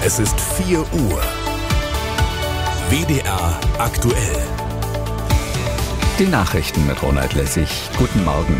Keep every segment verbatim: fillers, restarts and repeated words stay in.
Es ist vier Uhr. W D R aktuell. Die Nachrichten mit Ronald Lessig. Guten Morgen.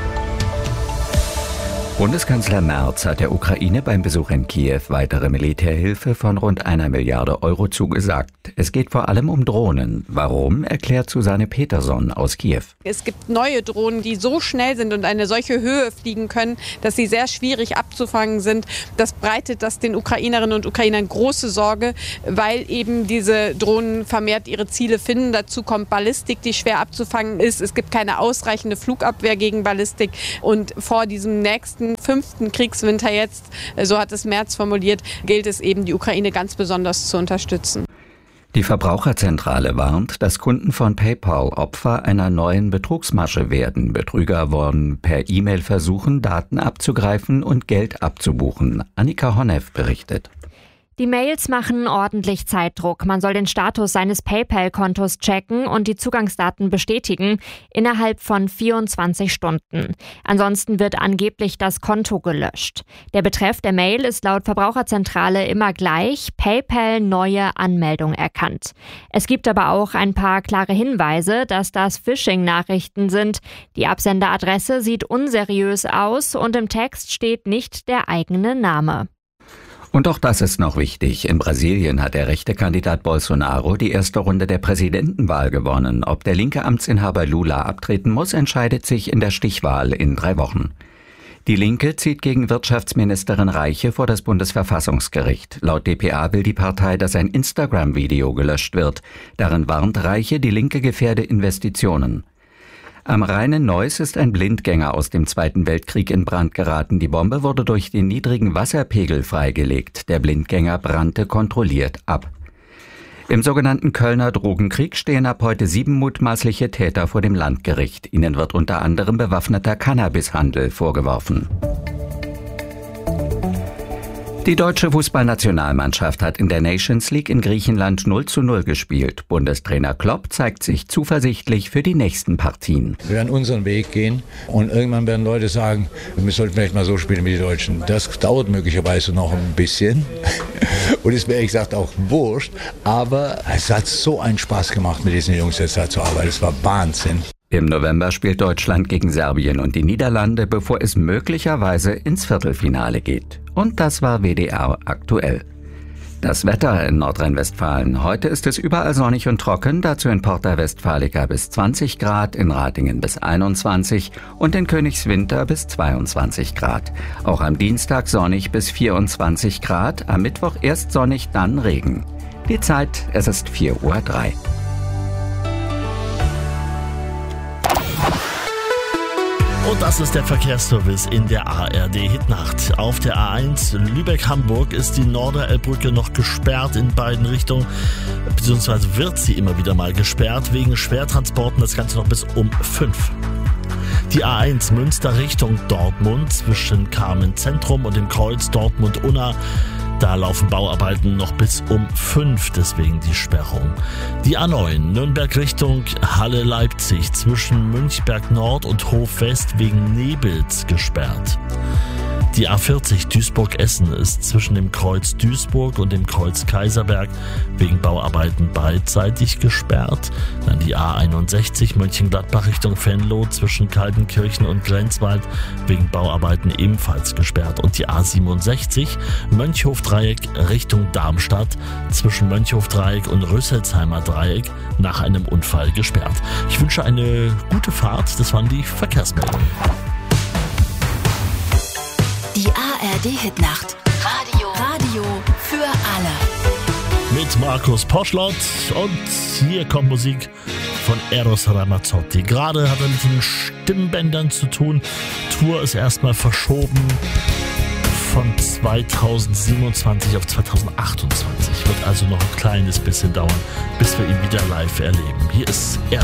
Bundeskanzler Merz hat der Ukraine beim Besuch in Kiew weitere Militärhilfe von rund einer Milliarde Euro zugesagt. Es geht vor allem um Drohnen. Warum, erklärt Susanne Peterson aus Kiew. Es gibt neue Drohnen, die so schnell sind und eine solche Höhe fliegen können, dass sie sehr schwierig abzufangen sind. Das bereitet das den Ukrainerinnen und Ukrainern große Sorge, weil eben diese Drohnen vermehrt ihre Ziele finden. Dazu kommt Ballistik, die schwer abzufangen ist. Es gibt keine ausreichende Flugabwehr gegen Ballistik. Und vor diesem nächsten fünften Kriegswinter jetzt, so hat es Merz formuliert, gilt es eben, die Ukraine ganz besonders zu unterstützen. Die Verbraucherzentrale warnt, dass Kunden von PayPal Opfer einer neuen Betrugsmasche werden. Betrüger wollen per E-Mail versuchen, Daten abzugreifen und Geld abzubuchen. Annika Honneff berichtet. Die Mails machen ordentlich Zeitdruck. Man soll den Status seines PayPal-Kontos checken und die Zugangsdaten bestätigen innerhalb von vierundzwanzig Stunden. Ansonsten wird angeblich das Konto gelöscht. Der Betreff der Mail ist laut Verbraucherzentrale immer gleich: PayPal neue Anmeldung erkannt. Es gibt aber auch ein paar klare Hinweise, dass das Phishing-Nachrichten sind. Die Absenderadresse sieht unseriös aus und im Text steht nicht der eigene Name. Und auch das ist noch wichtig. In Brasilien hat der rechte Kandidat Bolsonaro die erste Runde der Präsidentenwahl gewonnen. Ob der linke Amtsinhaber Lula abtreten muss, entscheidet sich in der Stichwahl in drei Wochen. Die Linke zieht gegen Wirtschaftsministerin Reiche vor das Bundesverfassungsgericht. Laut D P A will die Partei, dass ein Instagram-Video gelöscht wird. Darin warnt Reiche, die Linke gefährde Investitionen. Am Rheine Neuss ist ein Blindgänger aus dem Zweiten Weltkrieg in Brand geraten. Die Bombe wurde durch den niedrigen Wasserpegel freigelegt. Der Blindgänger brannte kontrolliert ab. Im sogenannten Kölner Drogenkrieg stehen ab heute sieben mutmaßliche Täter vor dem Landgericht. Ihnen wird unter anderem bewaffneter Cannabishandel vorgeworfen. Die deutsche Fußballnationalmannschaft hat in der Nations League in Griechenland null zu null gespielt. Bundestrainer Klopp zeigt sich zuversichtlich für die nächsten Partien. Wir werden unseren Weg gehen und irgendwann werden Leute sagen, wir sollten vielleicht mal so spielen wie die Deutschen. Das dauert möglicherweise noch ein bisschen und ist mir ehrlich gesagt auch wurscht, aber es hat so einen Spaß gemacht, mit diesen Jungs jetzt da zu arbeiten. Es war Wahnsinn. Im November spielt Deutschland gegen Serbien und die Niederlande, bevor es möglicherweise ins Viertelfinale geht. Und das war W D R aktuell. Das Wetter in Nordrhein-Westfalen. Heute ist es überall sonnig und trocken, dazu in Porta Westfalica bis zwanzig Grad, in Ratingen bis einundzwanzig und in Königswinter bis zweiundzwanzig Grad. Auch am Dienstag sonnig bis vierundzwanzig Grad, am Mittwoch erst sonnig, dann Regen. Die Zeit, es ist vier Uhr drei. Und das ist der Verkehrsservice in der A R D-Hitnacht. Auf der A eins Lübeck-Hamburg ist die Norderelbbrücke noch gesperrt in beiden Richtungen, beziehungsweise wird sie immer wieder mal gesperrt wegen Schwertransporten, das Ganze noch bis um fünf. Die A eins Münster Richtung Dortmund zwischen Carmen Zentrum und dem Kreuz Dortmund-Unna. Da laufen Bauarbeiten noch bis um fünf, deswegen die Sperrung. Die A neun Nürnberg Richtung Halle-Leipzig zwischen Münchberg Nord und Hof West wegen Nebels gesperrt. Die A vierzig Duisburg-Essen ist zwischen dem Kreuz Duisburg und dem Kreuz Kaiserberg wegen Bauarbeiten beidseitig gesperrt. Dann die A einundsechzig Mönchengladbach Richtung Venlo zwischen Kaltenkirchen und Grenzwald wegen Bauarbeiten ebenfalls gesperrt. Und die A siebenundsechzig Mönchhof-Dreieck Richtung Darmstadt zwischen Mönchhof-Dreieck und Rüsselsheimer Dreieck nach einem Unfall gesperrt. Ich wünsche eine gute Fahrt. Das waren die Verkehrsmeldungen. Die A R D-Hitnacht. Radio. Radio für alle. Mit Markus Poschlott und hier kommt Musik von Eros Ramazzotti. Gerade hat er mit den Stimmbändern zu tun. Tour ist erstmal verschoben von zweitausendsiebenundzwanzig auf zweitausendachtundzwanzig. Wird also noch ein kleines bisschen dauern, bis wir ihn wieder live erleben. Hier ist Eros.